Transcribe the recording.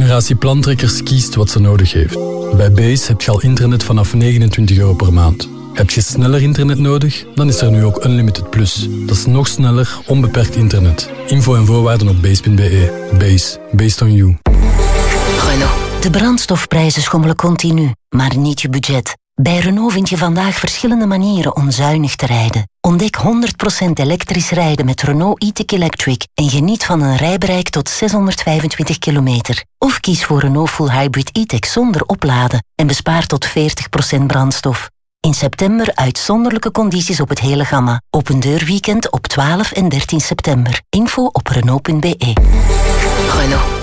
Generatie Plantrekkers kiest wat ze nodig heeft. Bij Base heb je al internet vanaf €29 per maand. Heb je sneller internet nodig? Dan is er nu ook Unlimited Plus. Dat is nog sneller, onbeperkt internet. Info en voorwaarden op base.be. Base. Based on you. Renault. De brandstofprijzen schommelen continu, maar niet je budget. Bij Renault vind je vandaag verschillende manieren om zuinig te rijden. Ontdek 100% elektrisch rijden met Renault e-tech Electric en geniet van een rijbereik tot 625 kilometer. Of kies voor Renault Full Hybrid e-tech zonder opladen en bespaar tot 40% brandstof. In september uitzonderlijke condities op het hele gamma. Open deurweekend op 12 en 13 september. Info op Renault.be. Renault.